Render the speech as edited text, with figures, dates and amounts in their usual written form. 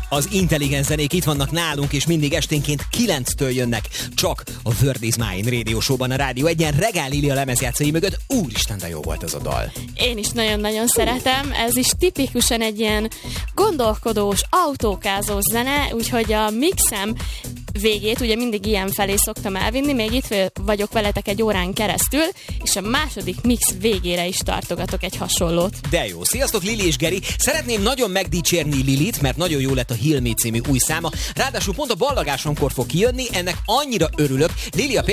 Az intelligens zenék itt vannak nálunk, és mindig esténként 9-től jönnek. Csak a Word is Mine Radio Show-ban a Rádió Egyen. Regál Lili a lemezjátszai mögött. Úristen, de jó volt az a dal. Én is nagyon-nagyon szeretem. Ez is tipikusan egy ilyen gondolkodós, autókázós zene, úgyhogy a mixem végét ugye mindig ilyen felé szoktam elvinni, még itt vagyok veletek egy órán keresztül, és a második mix végére is tartogatok egy hasonlót. De jó. Sziasztok, Lili és Geri. Szeretném nagyon megdicsérni Lilit, mert nagyon jó lett a Heal Me című új száma. Ráadásul pont a ballagásomkor fog kijönni, ennek annyira örülök. Lili, a